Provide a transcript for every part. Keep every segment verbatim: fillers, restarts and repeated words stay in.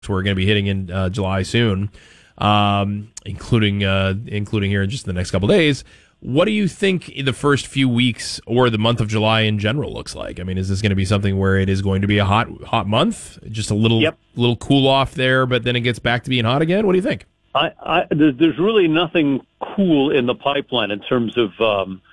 we're going to be hitting in uh, July soon, um, including uh, including here in just the next couple days. What do you think the first few weeks or the month of July in general looks like? I mean, is this going to be something where it is going to be a hot hot month, just a little yep. little cool off there, but then it gets back to being hot again? What do you think? I, I, there's really nothing cool in the pipeline in terms of um,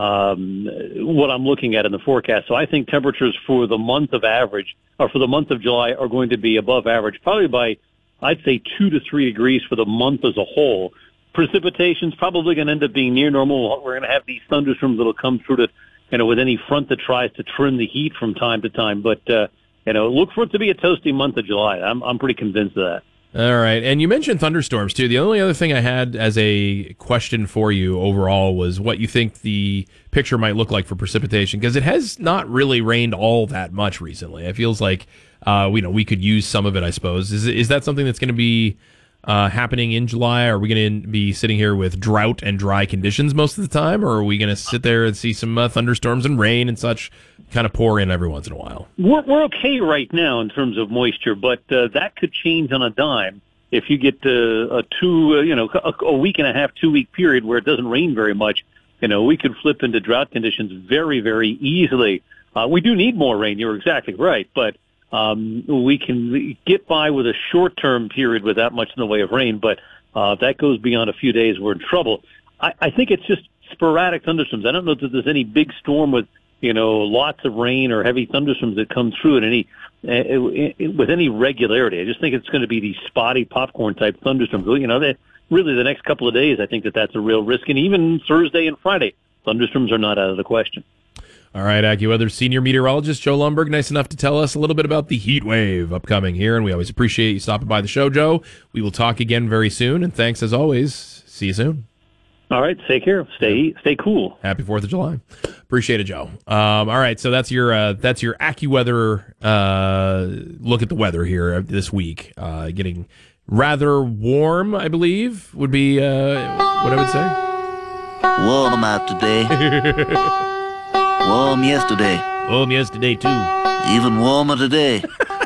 um, what I'm looking at in the forecast. So I think temperatures for the month of average, or for the month of July, are going to be above average, probably by, I'd say, two to three degrees for the month as a whole. Precipitation's probably going to end up being near normal. We're going to have these thunderstorms that'll come through to, you know, with any front that tries to trim the heat from time to time. But, uh, you know, look for it to be a toasty month of July. I'm, I'm pretty convinced of that. All right. And you mentioned thunderstorms, too. The only other thing I had as a question for you overall was what you think the picture might look like for precipitation, because it has not really rained all that much recently. It feels like, uh, you know, we could use some of it, I suppose. Is, is that something that's going to be uh, happening in July? Are we going to be sitting here with drought and dry conditions most of the time, or are we going to sit there and see some uh, thunderstorms and rain and such kind of pour in every once in a while? We're, we're okay right now in terms of moisture, but uh, that could change on a dime if you get uh, a two, uh, you know, a, a week and a half, two week period where it doesn't rain very much. You know, we could flip into drought conditions very, very easily. Uh, we do need more rain. You're exactly right, but um, we can get by with a short-term period with that much in the way of rain. But uh, if that goes beyond a few days, we're in trouble. I, I think it's just sporadic thunderstorms. I don't know that there's any big storm with, you know, lots of rain or heavy thunderstorms that come through at any uh, with any regularity. I just think it's going to be these spotty popcorn type thunderstorms. You know, that really the next couple of days, I think that that's a real risk. And even Thursday and Friday, thunderstorms are not out of the question. All right, AccuWeather senior meteorologist Joe Lundberg, nice enough to tell us a little bit about the heat wave upcoming here, and we always appreciate you stopping by the show, Joe. We will talk again very soon, and thanks as always. See you soon. All right, take care. Stay stay cool. Happy Fourth of July. Appreciate it, Joe. Um, all right, so that's your uh, that's your AccuWeather uh, look at the weather here this week. Uh, getting rather warm, I believe, would be uh, what I would say. Warm out today. Warm yesterday. Warm yesterday, too. Even warmer today.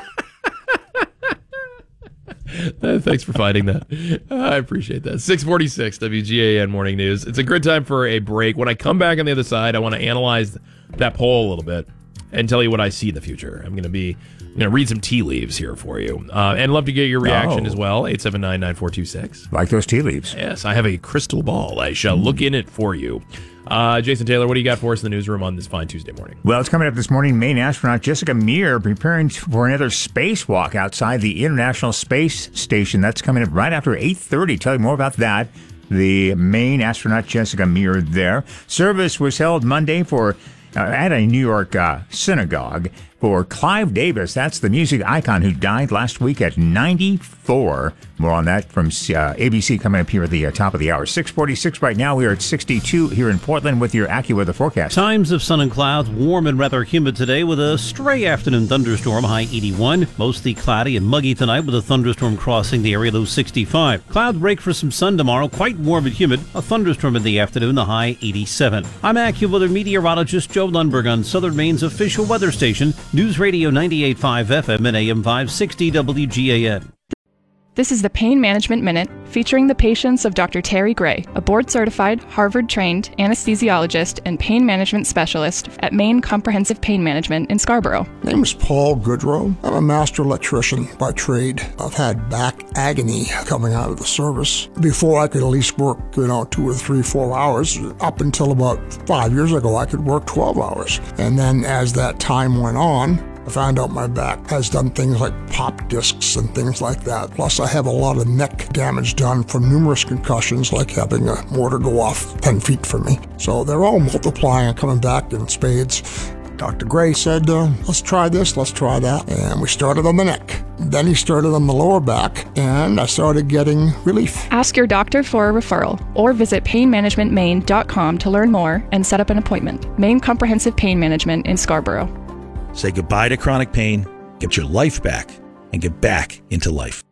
Uh, thanks for finding that. Uh, I appreciate that. six forty-six W G A N Morning News. It's a good time for a break. When I come back on the other side, I want to analyze that poll a little bit and tell you what I see in the future. I'm going to be I'm going to read some tea leaves here for you. Uh, and love to get your reaction oh. as well. eight seven nine, nine four two six. Like those tea leaves. Yes, I have a crystal ball. I shall look in it for you. Uh, Jason Taylor, what do you got for us in the newsroom on this fine Tuesday morning? Well, it's coming up this morning. Maine astronaut Jessica Meir preparing for another spacewalk outside the International Space Station. That's coming up right after eight thirty. Tell you more about that. The Maine astronaut Jessica Meir there. Service was held Monday for uh, at a New York uh, synagogue for Clive Davis. That's the music icon who died last week at ninety-four. More on that from uh, A B C coming up here at the uh, top of the hour. six forty-six right now. We are at sixty-two here in Portland with your AccuWeather forecast. Times of sun and clouds, warm and rather humid today with a stray afternoon thunderstorm, high eighty-one. Mostly cloudy and muggy tonight with a thunderstorm crossing the area, low sixty-five. Cloud break for some sun tomorrow, quite warm and humid. A thunderstorm in the afternoon, the high eighty-seven. I'm AccuWeather meteorologist Joe Lundberg on Southern Maine's official weather station, News Radio ninety-eight point five F M and A M five sixty W G A N. This is the Pain Management Minute, featuring the patients of Doctor Terry Gray, a board-certified, Harvard-trained anesthesiologist and pain management specialist at Maine Comprehensive Pain Management in Scarborough. My name is Paul Goodrow. I'm a master electrician by trade. I've had back agony coming out of the service. Before I could at least work, you know, two or three, four hours. Up until about five years ago, I could work twelve hours. And then as that time went on, I found out my back has done things like pop discs and things like that. Plus, I have a lot of neck damage done from numerous concussions, like having a mortar go off ten feet from me. So they're all multiplying and coming back in spades. Doctor Gray said, uh, let's try this, let's try that. And we started on the neck. Then he started on the lower back, and I started getting relief. Ask your doctor for a referral or visit pain management maine dot com to learn more and set up an appointment. Maine Comprehensive Pain Management in Scarborough. Say goodbye to chronic pain, get your life back, and get back into life.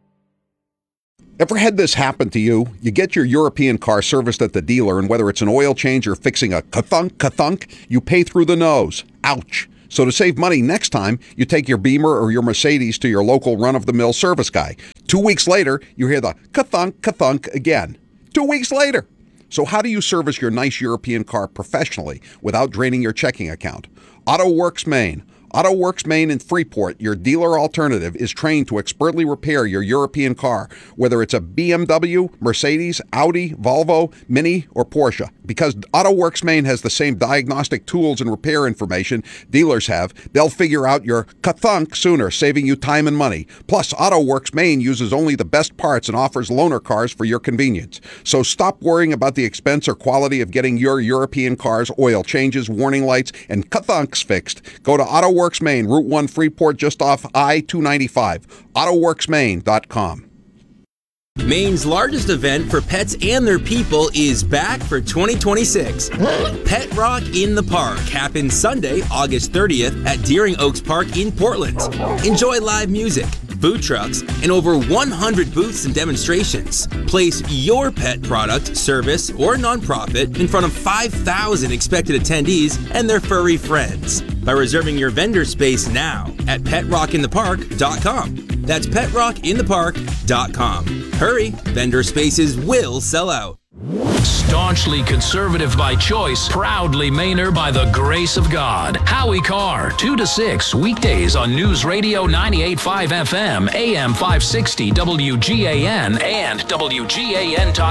Ever had this happen to you? You get your European car serviced at the dealer, and whether it's an oil change or fixing a ka-thunk, ka-thunk, you pay through the nose. Ouch. So to save money next time, you take your Beamer or your Mercedes to your local run-of-the-mill service guy. Two weeks later, you hear the ka-thunk, ka-thunk again. Two weeks later. So how do you service your nice European car professionally without draining your checking account? AutoWorks Maine. AutoWorks Maine in Freeport, your dealer alternative, is trained to expertly repair your European car, whether it's a B M W, Mercedes, Audi, Volvo, Mini, or Porsche. Because AutoWorks Maine has the same diagnostic tools and repair information dealers have, they'll figure out your ka-thunk sooner, saving you time and money. Plus, AutoWorks Maine uses only the best parts and offers loaner cars for your convenience. So stop worrying about the expense or quality of getting your European car's oil changes, warning lights, and ka-thunks fixed. Go to AutoWorks Maine, Route one Freeport, just off I two ninety-five. auto works maine dot com. Maine's largest event for pets and their people is back for twenty twenty-six. Pet Rock in the Park happens Sunday, August thirtieth at Deering Oaks Park in Portland. Enjoy live music, food trucks, and over one hundred booths and demonstrations. Place your pet product, service, or nonprofit in front of five thousand expected attendees and their furry friends by reserving your vendor space now at pet rock in the park dot com. That's pet rock in the park dot com. Hurry, vendor spaces will sell out. Staunchly conservative by choice, proudly Mainer by the grace of God. Howie Carr, two to six, weekdays on News Radio ninety-eight point five F M, A M five sixty, W G A N, and W G A N